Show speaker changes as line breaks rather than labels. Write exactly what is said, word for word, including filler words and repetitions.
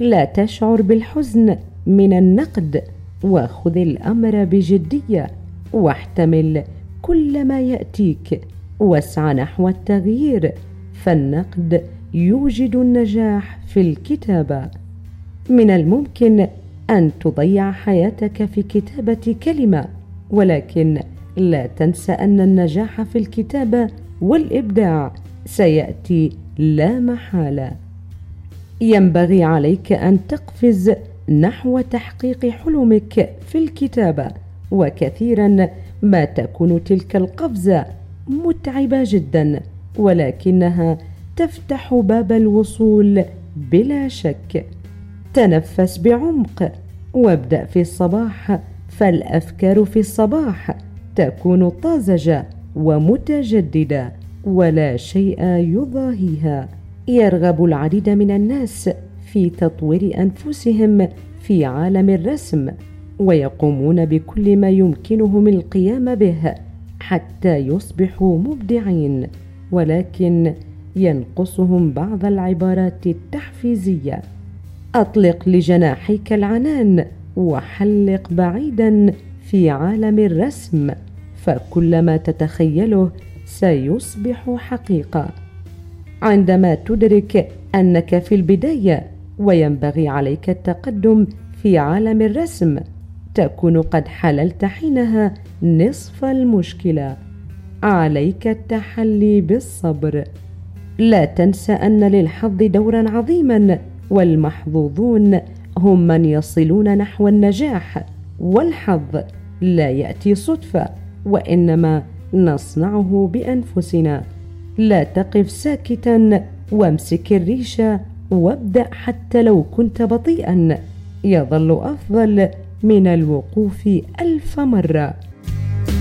لا تشعر بالحزن من النقد، وخذ الأمر بجدية، واحتمل كل ما يأتيك، واسعى نحو التغيير، فالنقد يوجد النجاح في الكتابة. من الممكن أن تضيع حياتك في كتابة كلمة، ولكن لا تنسى أن النجاح في الكتابة والإبداع سيأتي لا محالة. ينبغي عليك أن تقفز نحو تحقيق حلمك في الكتابة، وكثيرا ما تكون تلك القفزة متعبة جدا، ولكنها تفتح باب الوصول بلا شك. تنفس بعمق وابدأ في الصباح، فالأفكار في الصباح تكون طازجة ومتجددة ولا شيء يضاهيها. يرغب العديد من الناس في تطوير أنفسهم في عالم الرسم، ويقومون بكل ما يمكنهم القيام به حتى يصبحوا مبدعين، ولكن ينقصهم بعض العبارات التحفيزية. أطلق لجناحيك العنان وحلق بعيدا في عالم الرسم، فكل ما تتخيله سيصبح حقيقة. عندما تدرك أنك في البداية وينبغي عليك التقدم في عالم الرسم، تكون قد حللت حينها نصف المشكلة. عليك التحلي بالصبر. لا تنسى أن للحظ دورا عظيما، والمحظوظون هم من يصلون نحو النجاح، والحظ لا يأتي صدفة، وإنما نصنعه بأنفسنا. لا تقف ساكتا، وامسك الريشة وابدأ حتى لو كنت بطيئا، يظل أفضل من الوقوف ألف مرة.